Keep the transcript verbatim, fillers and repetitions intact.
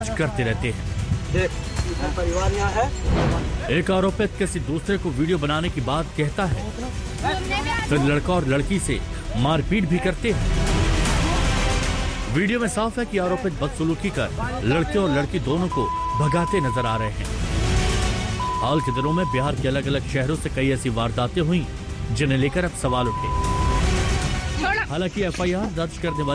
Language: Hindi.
करते रहते हैं। देख, परिवार यहाँ है। एक आरोपित किसी दूसरे को वीडियो बनाने की बात कहता है, फिर लड़का और लड़की से मारपीट भी करते हैं। वीडियो में साफ है कि आरोपित बदसलूकी कर लड़के और लड़की दोनों को भगाते नजर आ रहे हैं। हाल के दिनों में बिहार के अलग अलग शहरों से कई ऐसी वारदातें हुई जिन्हें लेकर अब सवाल उठे। हालांकि एफ आई आर दर्ज करने वाले